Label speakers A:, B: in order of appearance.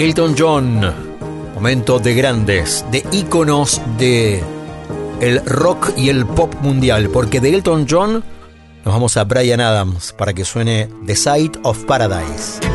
A: Elton John, momento de grandes, de íconos de el rock y el pop mundial, porque de Elton John nos vamos a Bryan Adams para que suene The Side of Paradise.